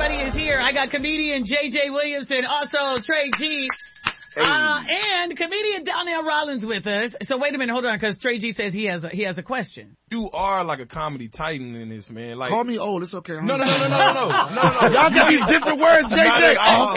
everybody is here. I got comedian J.J. Williamson, also Trey G. Hey. And comedian Donnell Rollins with us. So wait a minute, hold on, because Trey G says he has a question. You are like a comedy titan in this, man. Like, call me old. It's okay. No. Y'all got these different words, JJ.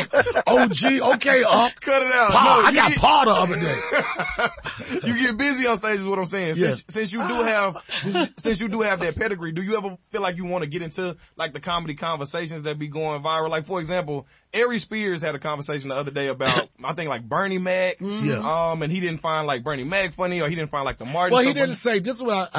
OG. Okay, cut it out. Pa, I got Pa the other day. You get busy on stage is what I'm saying. Yeah. Since you do have that pedigree, do you ever feel like you want to get into like the comedy conversations that be going viral? Like, for example, Ari Spears had a conversation the other day about, I think, like Bernie Mac. Yeah. And he didn't find like Bernie Mac funny, or he didn't find like the Martin. Well, he didn't say, this is what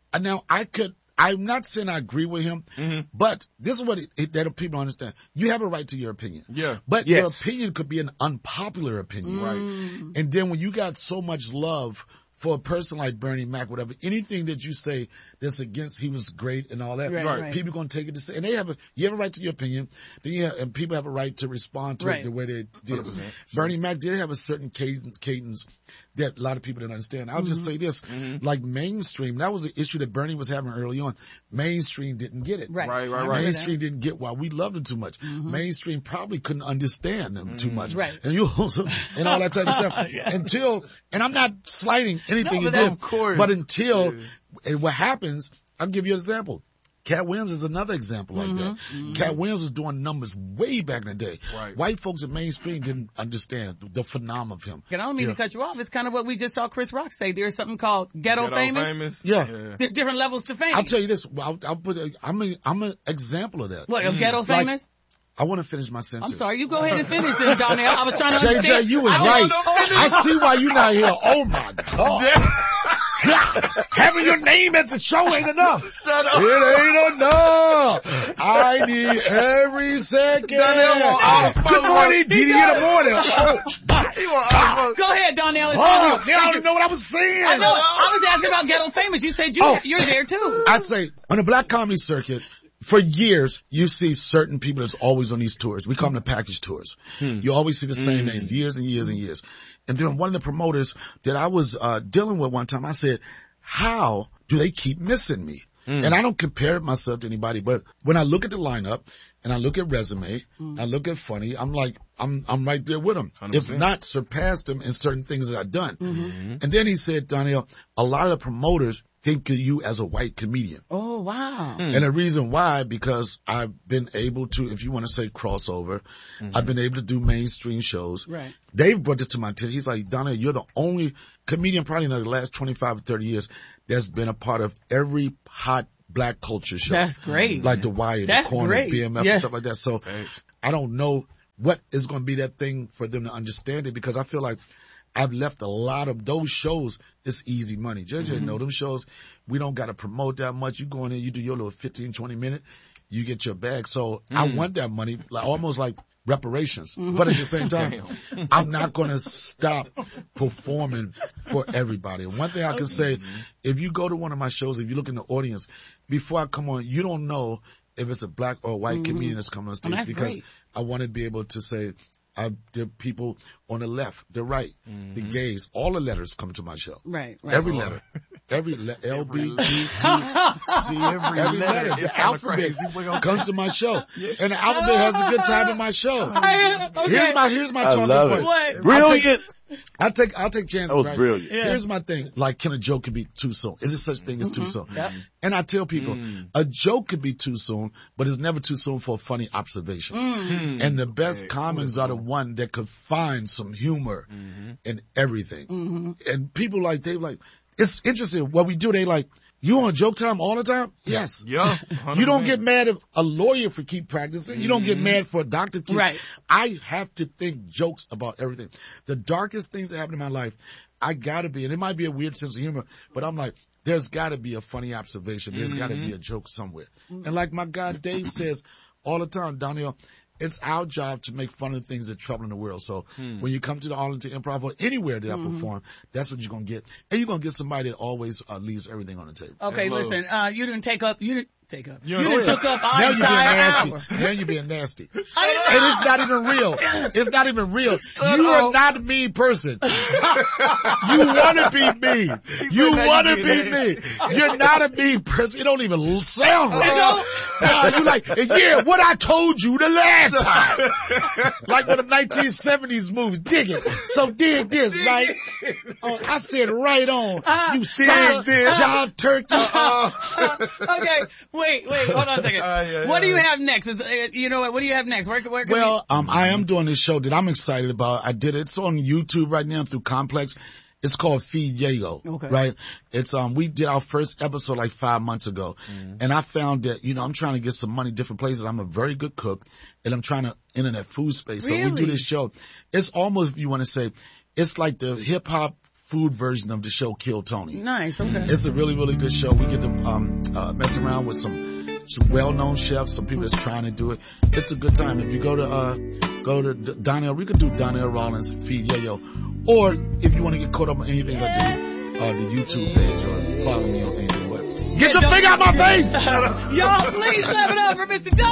I'm not saying I agree with him, but this is what that people understand. You have a right to your opinion. Yeah. But your opinion could be an unpopular opinion. Right. And then when you got so much love for a person like Bernie Mac, whatever, anything that you say that's against, he was great and all that, right. people going to take it to say, and you have a right to your opinion, and people have a right to respond to it the way they did. 100%. Bernie Mac did have a certain cadence that a lot of people didn't understand. I'll just say this, like mainstream, that was an issue that Bernie was having early on. Mainstream didn't get it. Right. Mainstream didn't get why we loved him too much. Mainstream probably couldn't understand them too much. Right. And and all that type of stuff. Until, and I'm not slighting anything he did, of course. but until, and what happens, I'll give you an example. Cat Williams is another example like that. Cat Williams was doing numbers way back in the day. Right. White folks in mainstream didn't understand the phenomenon of him. I don't mean to cut you off. It's kind of what we just saw Chris Rock say. There's something called ghetto famous. Yeah. There's different levels to fame. I'll tell you this. I'm an example of that. What, of ghetto famous? I want to finish my sentence. I'm sorry. You go ahead and finish this, Donnell. I was trying to understand. JJ, you was right. I see why you're not here. Oh my God. Having your name at the show ain't enough. Shut up. It ain't enough. I need every second. Good morning, Didi in the morning. Go ahead, Donnell. I don't know what I was saying. I know. I was asking about ghetto famous. You said you're there too. I say, on the black comedy circuit, for years, you see certain people that's always on these tours. We call them the package tours. You always see the same names, years and years and years. And then one of the promoters that I was dealing with one time, I said, how do they keep missing me? And I don't compare myself to anybody, but when I look at the lineup and I look at resume, I look at funny, I'm like, I'm right there with them. 100%. If not, surpassed them in certain things that I've done. And then he said, Donnell, a lot of the promoters think of you as a white comedian. Oh, wow. And the reason why, because I've been able to, if you want to say crossover, I've been able to do mainstream shows. Right. Dave brought this to my attention. He's like, Donnell, you're the only comedian probably in the last 25 or 30 years that's been a part of every hot black culture show. That's great. Like The Wire, The Corner, BMF, and stuff like that. So I don't know what is going to be that thing for them to understand it, because I feel like I've left a lot of those shows. It's easy money. JJ know them shows. We don't got to promote that much. You go in there, you do your little 15, 20 minute, you get your bag. So I want that money, like almost like reparations. But at the same time, I'm not going to stop performing for everybody. And one thing I can say, if you go to one of my shows, if you look in the audience, before I come on, you don't know if it's a black or white comedian that's coming on stage, because I want to be able to say, the people on the left, the right, the gays, all the letters come to my show. Right. Every letter. Every L, B, G, T, C, every letter. The alphabet comes to my show. And the alphabet has a good time in my show. Here's my talking point. What? Brilliant. I'll take chances. That was right? brilliant. Yeah. Here's my thing. Like, can a joke be too soon? Is there such thing as too soon? And I tell people, a joke could be too soon, but it's never too soon for a funny observation. And the best comics are the one that could find some humor in everything. And people like, it's interesting what we do. They like, you on joke time all the time? Yes. Yeah. You don't get mad if a lawyer for keep practicing. You don't get mad for a doctor keep. Right. I have to think jokes about everything. The darkest things that happen in my life, I gotta be, and it might be a weird sense of humor, but I'm like, there's gotta be a funny observation. There's gotta be a joke somewhere. And like my guy Dave says all the time, Donnell, it's our job to make fun of the things that are troubling the world. So when you come to the Arlington Improv or anywhere that I perform, that's what you're going to get. And you're going to get somebody that always leaves everything on the table. Okay, listen, you didn't take up. You You done took up our Now you're being entire nasty. hour. Now you're being nasty. And I it's not even real. It's not even real. You are not a mean person. You want to be mean. You want to be mean. You're not a mean person. It don't even sound right. You like, yeah, what I told you the last time. Like one of the 1970s movies. Dig it. So dig this, right? Oh, I said right on. You dig this. Job turkey. Okay, wait, hold on a second. What do you have next? You know what do you have next? Where Well, I am doing this show that I'm excited about. I did it. It's on YouTube right now through Complex. It's called Feed Yayo. Okay. Right? It's, we did our first episode like 5 months ago. And I found that, I'm trying to get some money different places. I'm a very good cook and I'm trying to internet food space. Really? So we do this show. It's almost, if you want to say, it's like the hip hop food version of the show Kill Tony. Nice, okay. It's a really, really good show. We get to, mess around with some well-known chefs, some people that's trying to do it. It's a good time. If you go to Donnell, we could do Donnell Rollins Feed Yayo. Or if you want to get caught up on anything I do, the YouTube page or follow me on anything. Get your thing out my face! Y'all, please clap it up for Mr.